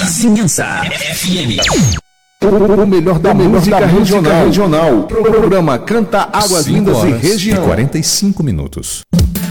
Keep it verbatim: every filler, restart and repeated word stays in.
Vizinhança F M. O melhor da, o melhor música, da regional. música regional. Programa Canta Águas Lindas e Região. quarenta e cinco minutos.